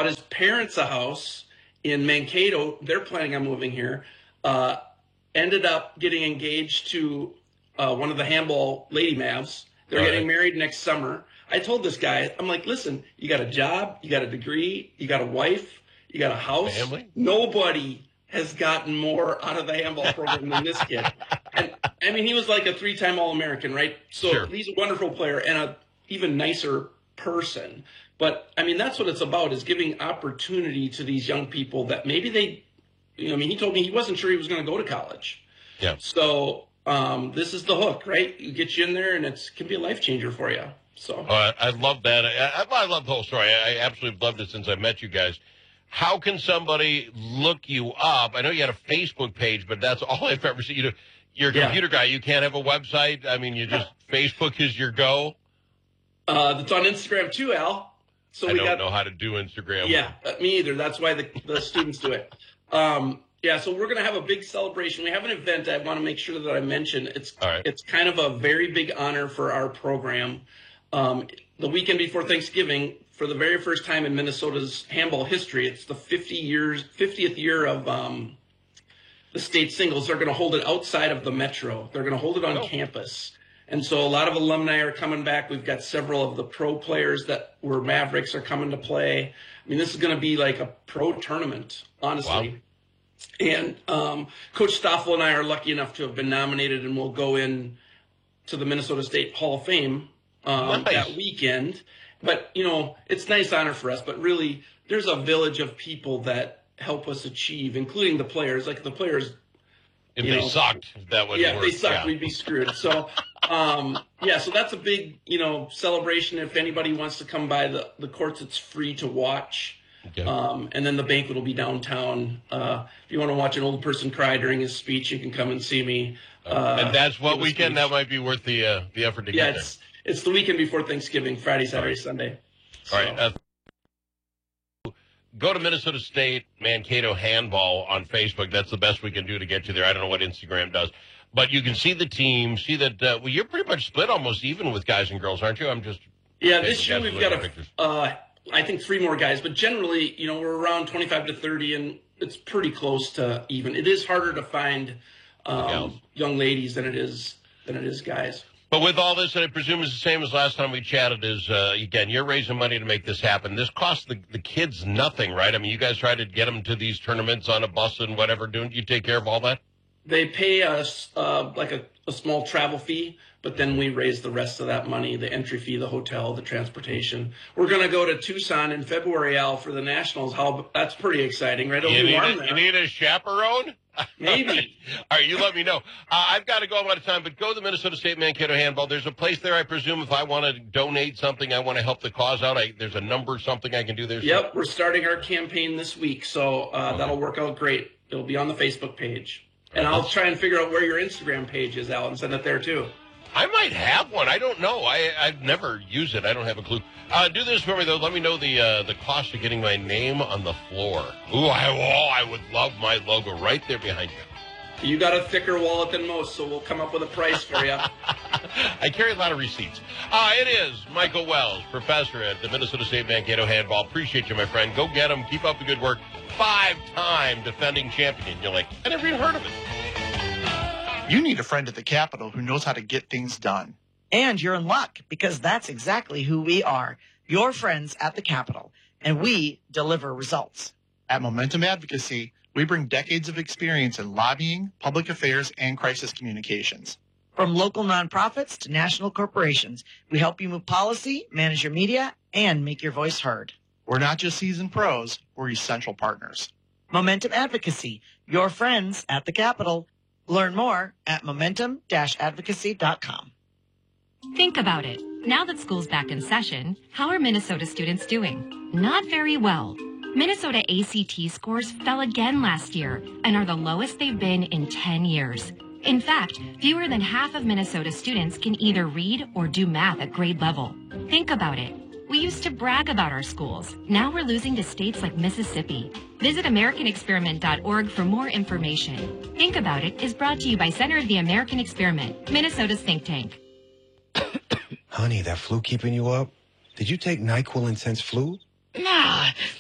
bought his parents a house in Mankato. They're planning on moving here. Ended up getting engaged to one of the handball lady Mavs. They're getting married next summer. I told this guy, I'm like, listen, you got a job, you got a degree, you got a wife, you got a house. Family? Nobody has gotten more out of the handball program than this kid. And I mean, he was like a 3-time All-American, right? So he's a wonderful player and a even nicer person. But I mean, that's what it's about, is giving opportunity to these young people that maybe they, I mean, he told me he wasn't sure he was going to go to college. Yeah. So this is the hook, right? You get you in there and it can be a life changer for you. So I love that. I love the whole story. I absolutely loved it since I met you guys. How can somebody look you up? I know you had a Facebook page, but that's all I've ever seen. You're a computer guy. You can't have a website. I mean, you just Facebook is your go. That's on Instagram too, Al. So I don't know how to do Instagram. Yeah, me either. That's why the students do it. So we're going to have a big celebration. We have an event I want to make sure that I mention. It's kind of a very big honor for our program. The weekend before Thanksgiving, for the very first time in Minnesota's handball history, it's the 50th year of the state singles. They're going to hold it outside of the metro. They're going to hold it on campus. And so a lot of alumni are coming back. We've got several of the pro players that were Mavericks are coming to play. I mean, this is going to be like a pro tournament, honestly. Wow. And Coach Stoffel and I are lucky enough to have been nominated, and we'll go in to the Minnesota State Hall of Fame that weekend. But, you know, it's a nice honor for us. But really, there's a village of people that help us achieve, including the players. Like the players, if they sucked, that would work. If they sucked, we'd be screwed. So, so that's a big, celebration. If anybody wants to come by the courts, it's free to watch. Okay. And then the banquet will be downtown. If you want to watch an old person cry during his speech, you can come and see me. And that's what weekend? That might be worth the effort to get there. It's the weekend before Thanksgiving, Friday, Saturday, Sunday. So. All right. Go to Minnesota State Mankato Handball on Facebook. That's the best we can do to get you there. I don't know what Instagram does. But you can see the team, see that you're pretty much split almost even with guys and girls, aren't you? This year we've got I think 3 more guys. But generally, we're around 25 to 30, and it's pretty close to even. It is harder to find young ladies than it is guys. But with all this, and I presume it's the same as last time we chatted, is, again, you're raising money to make this happen. This costs the kids nothing, right? I mean, you guys try to get them to these tournaments on a bus and whatever. Don't you take care of all that? They pay us a small travel fee, but then we raise the rest of that money, the entry fee, the hotel, the transportation. We're going to go to Tucson in February, Al, for the Nationals. That's pretty exciting, right? You need a chaperone? Maybe. All right, you let me know. I've got to go. I'm out of time, but go to the Minnesota State Mankato Handball. There's a place there, I presume, if I want to donate something, I want to help the cause out. There's a number, something I can do there. Yep, we're starting our campaign this week, so that'll work out great. It'll be on the Facebook page. And I'll try and figure out where your Instagram page is, Al, and send it there, too. I might have one. I don't know. I've never used it. I don't have a clue. Do this for me, though. Let me know the cost of getting my name on the floor. Ooh, I would love my logo right there behind you. You got a thicker wallet than most, so we'll come up with a price for you. I carry a lot of receipts. It is Michael Wells, professor at the Minnesota State Mankato Handball. Appreciate you, my friend. Go get him. Keep up the good work. 5-time defending champion. You're like, I never even heard of it. You need a friend at the Capitol who knows how to get things done. And you're in luck, because that's exactly who we are, your friends at the Capitol, and we deliver results. At Momentum Advocacy, we bring decades of experience in lobbying, public affairs, and crisis communications. From local nonprofits to national corporations, we help you move policy, manage your media, and make your voice heard. We're not just seasoned pros, we're essential partners. Momentum Advocacy, your friends at the Capitol. Learn more at momentum-advocacy.com. Think about it. Now that school's back in session, how are Minnesota students doing? Not very well. Minnesota ACT scores fell again last year and are the lowest they've been in 10 years. In fact, fewer than half of Minnesota students can either read or do math at grade level. Think about it. We used to brag about our schools. Now we're losing to states like Mississippi. Visit AmericanExperiment.org for more information. Think About It is brought to you by Center of the American Experiment, Minnesota's think tank. Honey, that flu keeping you up? Did you take NyQuil Intense Flu? Nah,